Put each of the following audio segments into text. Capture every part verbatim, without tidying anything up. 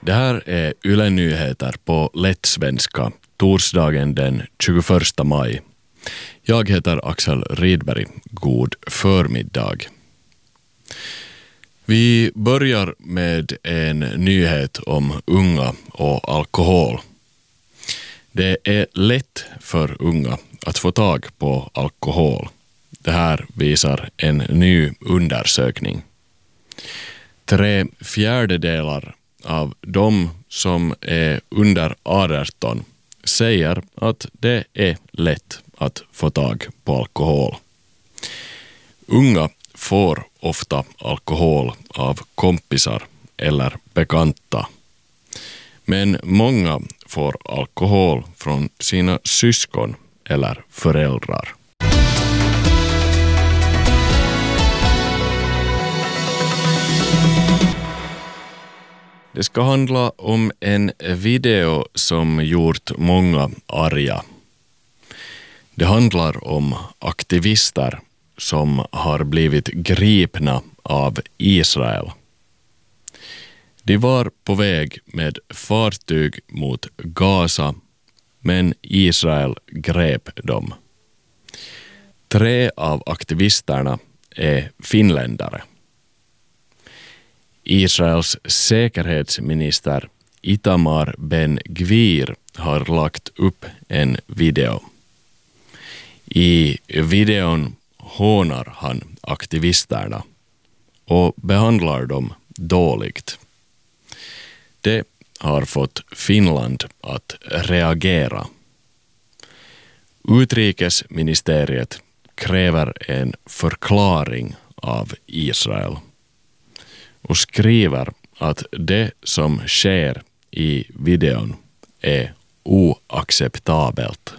Det här är Yle Nyheter på lättsvenska, torsdagen den tjugoförsta maj. Jag heter Axel Rydberg. God förmiddag. Vi börjar med en nyhet om unga och alkohol. Det är lätt för unga att få tag på alkohol. Det här visar en ny undersökning. Tre fjärdedelar av de som är under arton säger att det är lätt att få tag på alkohol. Unga får ofta alkohol av kompisar eller bekanta. Men många får alkohol från sina syskon eller föräldrar. Det ska handla om en video som gjort många arga. Det handlar om aktivister som har blivit gripna av Israel. De var på väg med fartyg mot Gaza, men Israel grep dem. Tre av aktivisterna är finländare. Israels säkerhetsminister Itamar Ben-Gvir har lagt upp en video. I videon hånar han aktivisterna och behandlar dem dåligt. Det har fått Finland att reagera. Utrikesministeriet kräver en förklaring av Israel och skriver att det som sker i videon är oacceptabelt.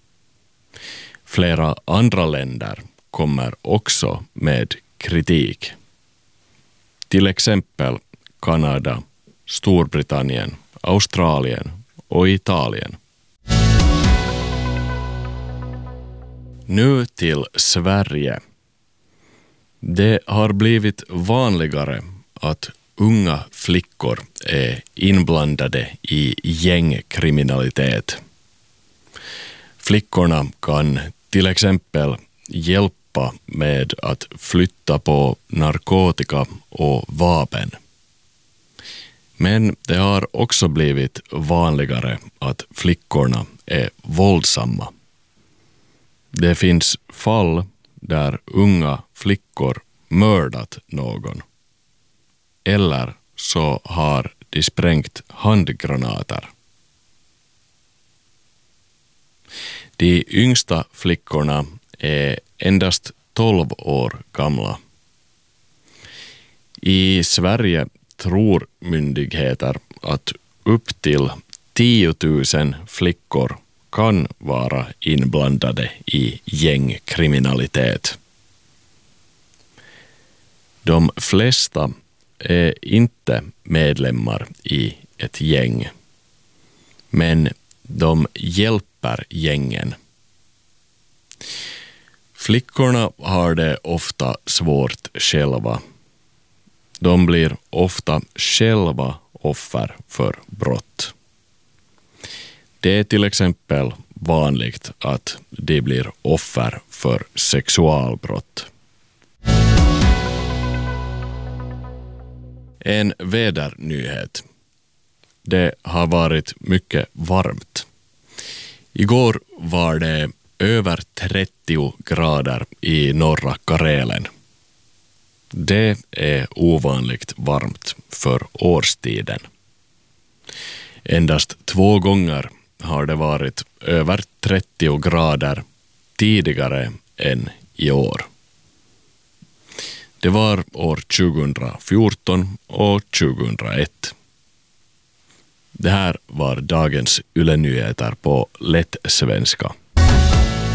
Flera andra länder kommer också med kritik. Till exempel Kanada, Storbritannien, Australien och Italien. Nu till Sverige. Det har blivit vanligare att unga flickor är inblandade i gängkriminalitet. Flickorna kan till exempel hjälpa med att flytta på narkotika och vapen. Men det har också blivit vanligare att flickorna är våldsamma. Det finns fall där unga flickor mördat någon. Eller så har de sprängt handgranater. De yngsta flickorna är endast tolv år gamla. I Sverige tror myndigheter att upp till tio tusen flickor kan vara inblandade i gängkriminalitet. De flesta är inte medlemmar i ett gäng, men de hjälper gängen. Flickorna har det ofta svårt själva. De blir ofta själva offer för brott. Det är till exempel vanligt att de blir offer för sexualbrott. En vädernyhet. Det har varit mycket varmt. Igår var det över trettio grader i norra Karelen. Det är ovanligt varmt för årstiden. Endast två gånger har det varit över trettio grader tidigare än i år. Det var år tjugohundrafjorton och tjugohundraett. Det här var dagens Yle Nyheter på lättsvenska.